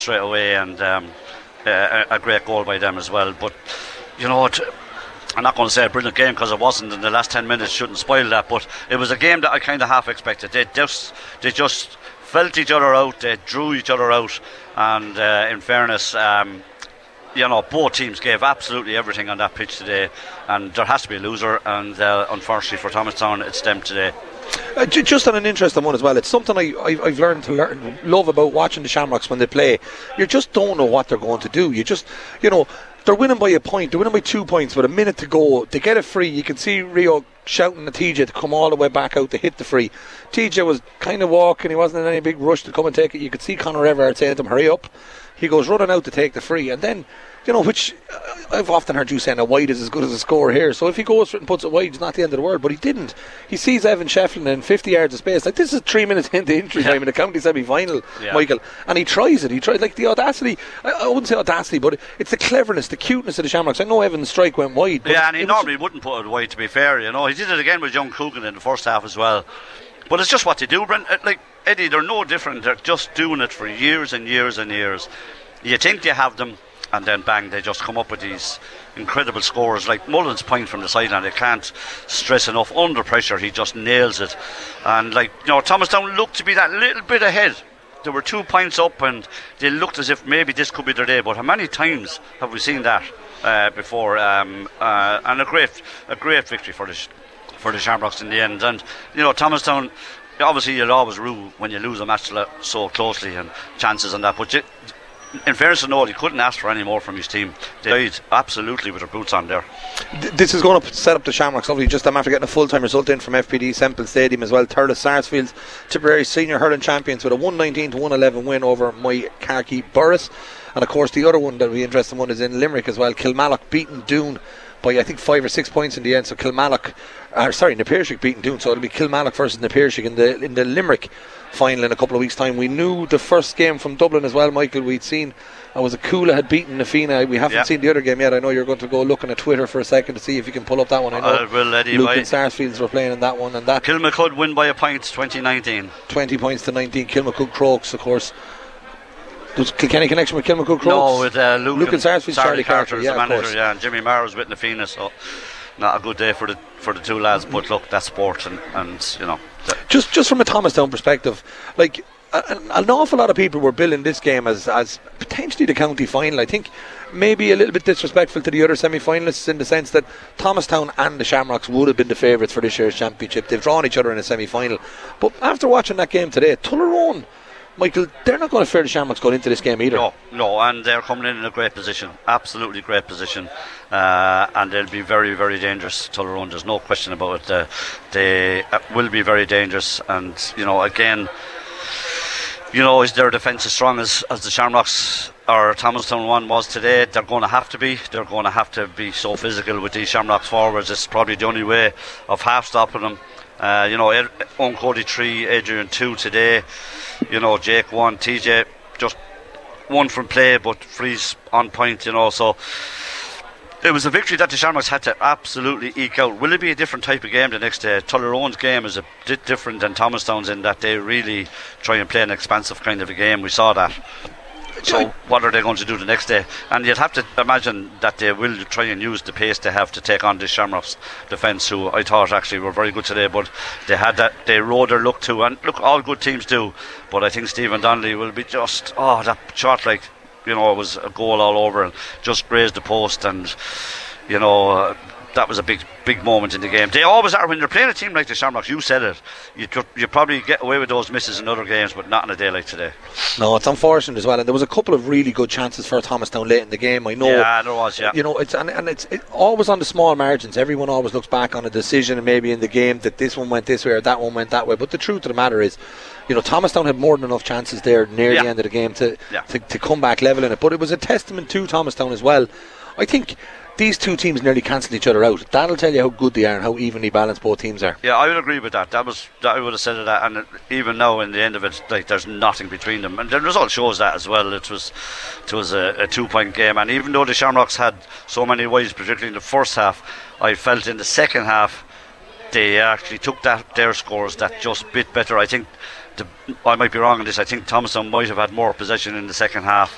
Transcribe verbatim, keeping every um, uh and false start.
straight away, and um, a, a great goal by them as well. But you know, t- I'm not going to say a brilliant game because it wasn't, and the last ten minutes shouldn't spoil that. But it was a game that I kind of half expected. They just they just felt each other out. They drew each other out, and uh, in fairness. Um, You know, both teams gave absolutely everything on that pitch today, and there has to be a loser, and uh, unfortunately for Thomastown, it's them today. Uh, j- just on an interesting one as well, it's something I, I, I've learned to learn, love about watching the Shamrocks when they play. You just don't know what they're going to do. You just, you know, they're winning by a point, they're winning by two points with a minute to go. They get it free. You can see Rio shouting at T J to come all the way back out to hit the free. T J was kind of walking, he wasn't in any big rush to come and take it. You could see Conor Everard saying to him, hurry up. He goes running out to take the free, and then, you know, which uh, I've often heard you saying a wide is as good as a score here. So if he goes for it and puts it wide, it's not the end of the world. But he didn't. He sees Evan Shefflin in fifty yards of space. Like, this is three minutes into injury time in the county semi-final, yeah. Michael. And he tries it. He tries, like, the audacity. I, I wouldn't say audacity, but it's the cleverness, the cuteness of the Shamrocks. I know Evan's strike went wide. Yeah, and he normally wouldn't put it wide, to be fair. You know, he did it again with Young Coogan in the first half as well. But it's just what they do, Brent. Like, Eddie, they're no different. They're just doing it for years and years and years. You think you have them, and then bang, they just come up with these incredible scores. Like Mullins' point from the sideline, they can't stress enough. Under pressure, he just nails it. And, like, you know, Thomastown looked to be that little bit ahead. There were two points up, and they looked as if maybe this could be their day. But how many times have we seen that uh, before? Um, uh, and a great, a great victory for the for the Shamrocks in the end. And you know, Thomastown, obviously, you'll always rue when you lose a match so closely and chances on that. But you, in fairness to Noel, he couldn't ask for any more from his team. They died absolutely with their boots on there. This is going to set up the Shamrocks lovely. Just after getting a full-time result in from F P D Semple Stadium as well. Thurles Sarsfields, Tipperary senior hurling champions with a one nineteen to one eleven win over Moycarkey Burris. And of course the other one that will be interesting one is in Limerick as well. Kilmallock beaten Doon by I think five or six points in the end. So Kilmallock, uh, sorry, Napearshig beaten Doon. So it'll be Kilmallock versus Napearshig in the in the Limerick final in a couple of weeks' time. We knew the first game from Dublin as well, Michael. We'd seen I was a Coola had beaten Nafina. We haven't yeah. seen the other game yet. I know you're going to go looking at Twitter for a second to see if you can pull up that one. I know uh, well, Eddie, Luke and Sarsfields were playing in that one, and that Kilmacud win by a point, twenty nineteen. twenty points to nineteen. Kilmacud Crokes, of course. Was Kilkenny connection with Kilmacud Crokes? No, with uh, Luke, Luke and Sarsfields, Charlie, Charlie Carter, Carter yeah, the manager, yeah, and Jimmy Marr was with Nafina, so not a good day for the for the two lads. But look, that's sport, and, and you know, just just from a Thomastown perspective, like an, an awful lot of people were billing this game as as potentially the county final. I think maybe a little bit disrespectful to the other semi-finalists in the sense that Thomastown and the Shamrocks would have been the favourites for this year's championship. They've drawn each other in a semi-final, but after watching that game today, Tullerone, Michael, they're not going to fear the Shamrocks going into this game either. No, no, and they're coming in in a great position, absolutely great position, uh, and they'll be very, very dangerous. Tullerone, there's no question about it. Uh, they uh, will be very dangerous, and you know, again, you know, is their defence as strong as, as the Shamrocks or Thomastown one was today? They're going to have to be. They're going to have to be so physical with these Shamrocks forwards. It's probably the only way of half stopping them. Uh, you know, Ed, Owen Cody three, Adrian two today. You know, Jake one, T J just one from play, but Freeze on point. You know, so it was a victory that the Shamrocks had to absolutely eke out. Will it be a different type of game the next day? Tullerone's game is a bit different than Thomastown's in that they really try and play an expansive kind of a game. We saw that. So what are they going to do the next day? And you'd have to imagine that they will try and use the pace they have to take on the Shamrocks defence, who I thought actually were very good today, but they had that, they rode their luck too, and look, all good teams do, but I think Stephen Donnelly will be just, oh, that shot, like, you know, it was a goal all over and just grazed the post, and you know, uh, that was a big big moment in the game. They always are when you're playing a team like the Shamrocks. You said it, you could, you probably get away with those misses in other games, but not on a day like today. No, it's unfortunate as well, and there was a couple of really good chances for Thomastown late in the game. I know, yeah, there was, yeah. You know, it's and, and it's it, always on the small margins. Everyone always looks back on a decision and maybe in the game that this one went this way or that one went that way. But the truth of the matter is, you know, Thomastown had more than enough chances there near yeah. the end of the game to, yeah. to to come back level in it. But it was a testament to Thomastown as well. I think these two teams nearly cancelled each other out. That'll tell you how good they are and how evenly balanced both teams are. Yeah, I would agree with that. That was that I would have said that, and even now, in the end of it, like there's nothing between them, and the result shows that as well. It was it was a, a two-point game, and even though the Shamrocks had so many wides, particularly in the first half, I felt in the second half they actually took that their scores that just bit better. I think. The, I might be wrong on this. I think Thomastown might have had more possession in the second half,